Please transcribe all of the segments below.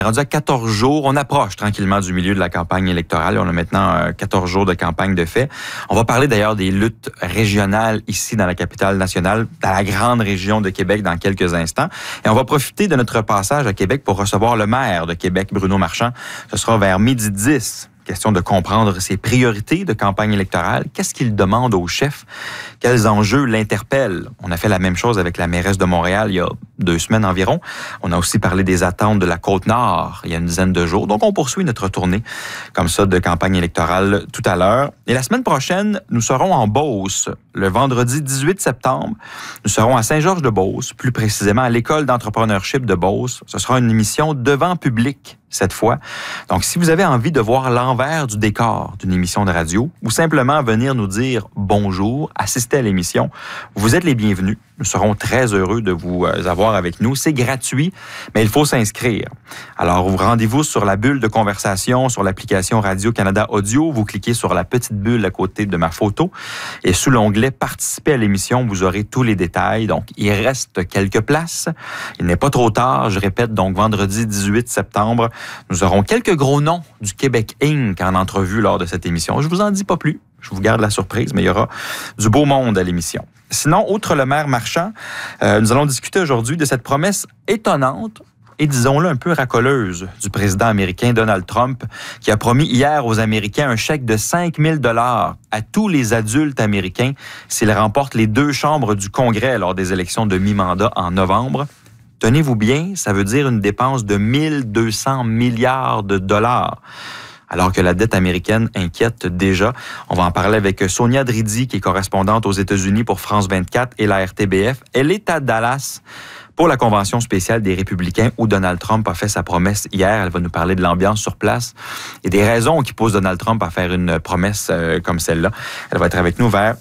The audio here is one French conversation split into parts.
Rendu à 14 jours, on approche tranquillement du milieu de la campagne électorale. On a maintenant 14 jours de campagne de fait. On va parler d'ailleurs des luttes régionales ici dans la capitale nationale, dans la grande région de Québec dans quelques instants. Et on va profiter de notre passage à Québec pour recevoir le maire de Québec, Bruno Marchand. Ce sera vers 12h10. Question de comprendre ses priorités de campagne électorale. Qu'est-ce qu'il demande au chef? Quels enjeux l'interpellent? On a fait la même chose avec la mairesse de Montréal il y a 2 semaines environ. On a aussi parlé des attentes de la Côte-Nord il y a une dizaine de jours. Donc, on poursuit notre tournée comme ça de campagne électorale tout à l'heure. Et la semaine prochaine, nous serons en Beauce. Le vendredi 18 septembre, nous serons à Saint-Georges-de-Beauce, plus précisément à l'École d'entrepreneurship de Beauce. Ce sera une émission devant public cette fois. Donc, si vous avez envie de voir l'envers du décor d'une émission de radio ou simplement venir nous dire bonjour, assister à l'émission, vous êtes les bienvenus. Nous serons très heureux de vous avoir avec nous. C'est gratuit, mais il faut s'inscrire. Alors, vous rendez-vous sur la bulle de conversation sur l'application Radio-Canada Audio. Vous cliquez sur la petite bulle à côté de ma photo et sous l'onglet « Participer à l'émission », vous aurez tous les détails. Donc, il reste quelques places. Il n'est pas trop tard. Je répète, donc, vendredi 18 septembre, nous aurons quelques gros noms du Québec Inc. en entrevue lors de cette émission. Je vous en dis pas plus. Je vous garde la surprise, mais il y aura du beau monde à l'émission. Sinon, outre le maire Marchand, nous allons discuter aujourd'hui de cette promesse étonnante et, disons-le, un peu racoleuse du président américain Donald Trump, qui a promis hier aux Américains un chèque de 5 000 $ à tous les adultes américains s'ils remportent les 2 chambres du Congrès lors des élections de mi-mandat en novembre. Tenez-vous bien, ça veut dire une dépense de 1 200 milliards de dollars. Alors que la dette américaine inquiète déjà. On va en parler avec Sonia Dridi, qui est correspondante aux États-Unis pour France 24 et la RTBF. Elle est à Dallas pour la convention spéciale des Républicains où Donald Trump a fait sa promesse hier. Elle va nous parler de l'ambiance sur place et des raisons qui poussent Donald Trump à faire une promesse comme celle-là. Elle va être avec nous vers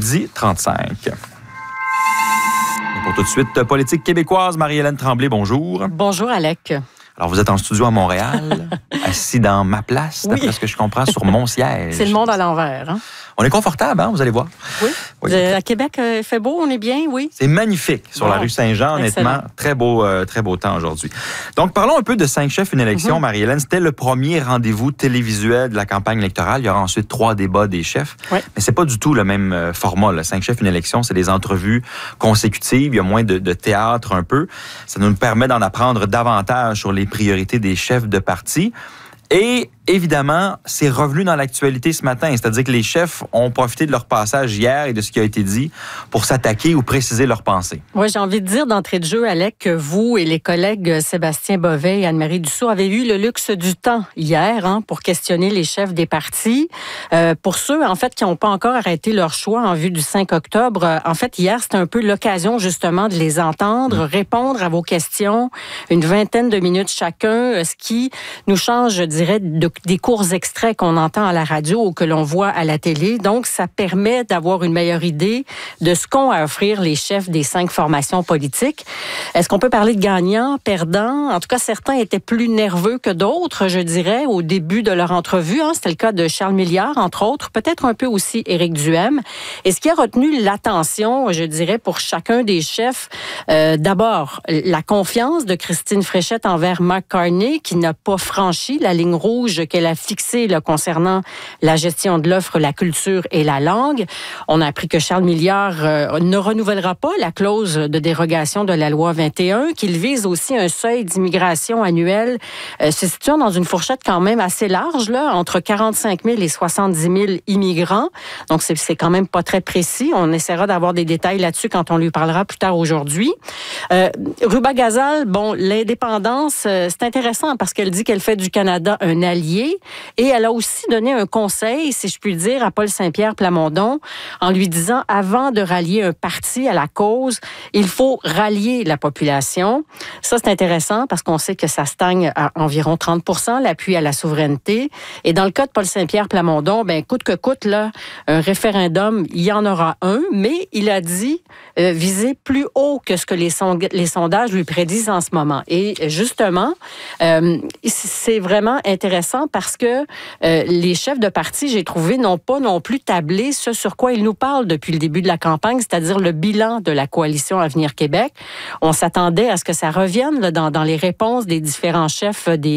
12h35. Et pour tout de suite, politique québécoise, Marie-Hélène Tremblay, bonjour. Bonjour, Alec. Alors, vous êtes en studio à Montréal, assis dans ma place, d'après ce que je comprends, sur mon siège. C'est le monde à l'envers. Hein? On est confortable, hein, vous allez voir. Oui. À Québec, il fait beau, on est bien, oui. C'est magnifique sur la rue Saint-Jean, honnêtement. Très beau temps aujourd'hui. Donc, parlons un peu de 5 chefs, une élection, Marie-Hélène. C'était le premier rendez-vous télévisuel de la campagne électorale. Il y aura ensuite 3 débats des chefs. Oui. Mais c'est pas du tout le même format. Là. 5 chefs, une élection, c'est des entrevues consécutives. Il y a moins de théâtre un peu. Ça nous permet d'en apprendre davantage sur les priorités des chefs de parti. Et évidemment, c'est revenu dans l'actualité ce matin. C'est-à-dire que les chefs ont profité de leur passage hier et de ce qui a été dit pour s'attaquer ou préciser leurs pensées. Oui, j'ai envie de dire d'entrée de jeu, Alec, que vous et les collègues Sébastien Bovet et Anne-Marie Dussault avez eu le luxe du temps hier pour questionner les chefs des partis. Pour ceux, en fait, qui n'ont pas encore arrêté leur choix en vue du 5 octobre, en fait, hier, c'était un peu l'occasion, justement, de les entendre, répondre à vos questions, une 20aine de minutes chacun, ce qui nous change, je dirais, des courts extraits qu'on entend à la radio ou que l'on voit à la télé. Donc, ça permet d'avoir une meilleure idée de ce qu'ont à offrir les chefs des 5 formations politiques. Est-ce qu'on peut parler de gagnants, perdants? En tout cas, certains étaient plus nerveux que d'autres, je dirais, au début de leur entrevue. C'était le cas de Charles Milliard, entre autres, peut-être un peu aussi Éric Duhaime. Et ce qui a retenu l'attention, je dirais, pour chacun des chefs, d'abord, la confiance de Christine Fréchette envers Mark Carney, qui n'a pas franchi la ligne rouge qu'elle a fixée là, concernant la gestion de l'offre, la culture et la langue. On a appris que Charles Milliard ne renouvellera pas la clause de dérogation de la loi 21, qu'il vise aussi un seuil d'immigration annuel se situant dans une fourchette quand même assez large, là, entre 45 000 et 70 000 immigrants. Donc, c'est quand même pas très précis. On essaiera d'avoir des détails là-dessus quand on lui parlera plus tard aujourd'hui. Ruba Gazal, bon, l'indépendance, c'est intéressant parce qu'elle dit qu'elle fait du Canada un allié et elle a aussi donné un conseil, si je puis dire, à Paul Saint-Pierre Plamondon en lui disant, avant de rallier un parti à la cause, il faut rallier la population. Ça, c'est intéressant parce qu'on sait que ça stagne à environ 30 % l'appui à la souveraineté. Et dans le cas de Paul Saint-Pierre Plamondon, ben coûte que coûte, là, un référendum, il y en aura un, mais il a dit viser plus haut que ce que les sondages lui prédisent en ce moment. Et justement, c'est vraiment intéressant parce que les chefs de parti, j'ai trouvé, n'ont pas non plus tablé ce sur quoi ils nous parlent depuis le début de la campagne, c'est-à-dire le bilan de la coalition Avenir Québec. On s'attendait à ce que ça revienne là, dans les réponses des différents chefs des